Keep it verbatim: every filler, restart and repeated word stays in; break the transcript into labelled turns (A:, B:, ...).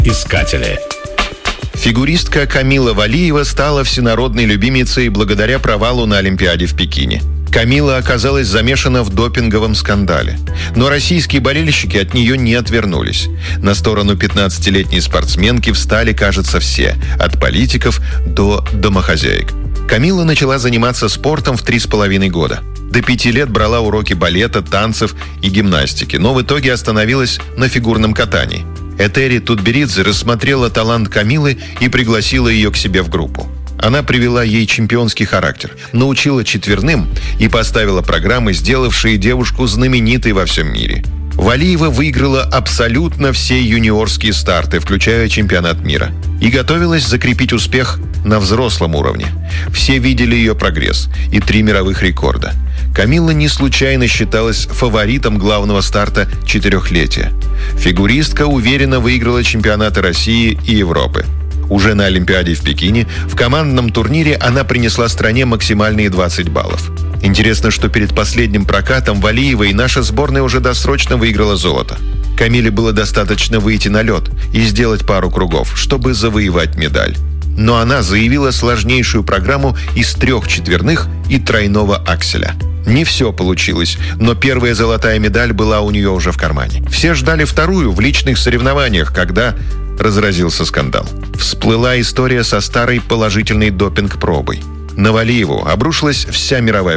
A: Искатели.
B: Фигуристка Камила Валиева стала всенародной любимицей благодаря провалу на Олимпиаде в Пекине. Камила оказалась замешана в допинговом скандале. Но российские болельщики от нее не отвернулись. На сторону пятнадцатилетней спортсменки встали, кажется, все, от политиков до домохозяек. Камила начала заниматься спортом в три с половиной года. До пяти лет брала уроки балета, танцев и гимнастики, но в итоге остановилась на фигурном катании. Этери Тутберидзе рассмотрела талант Камилы и пригласила ее к себе в группу. Она привела ей чемпионский характер, научила четверным и поставила программы, сделавшие девушку знаменитой во всем мире. Валиева выиграла абсолютно все юниорские старты, включая чемпионат мира, и готовилась закрепить успех на взрослом уровне. Все видели ее прогресс и три мировых рекорда. Камила не случайно считалась фаворитом главного старта четырехлетия. Фигуристка уверенно выиграла чемпионаты России и Европы. Уже на Олимпиаде в Пекине в командном турнире она принесла стране максимальные двадцать баллов. Интересно, что перед последним прокатом Валиевой наша сборная уже досрочно выиграла золото. Камиле было достаточно выйти на лед и сделать пару кругов, чтобы завоевать медаль. Но она заявила сложнейшую программу из трех четверных и тройного акселя. Не все получилось, но первая золотая медаль была у нее уже в кармане. Все ждали вторую в личных соревнованиях, когда разразился скандал. Всплыла история со старой положительной допинг-пробой. На Валиеву обрушилась вся мировая